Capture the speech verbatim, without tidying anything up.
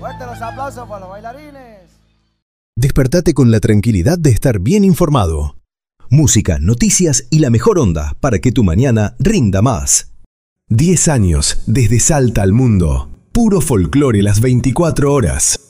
Fuerte los aplausos para los bailarines. Despertate con la tranquilidad de estar bien informado. Música, noticias y la mejor onda para que tu mañana rinda más. diez años desde Salta al mundo. Puro folclore las veinticuatro horas.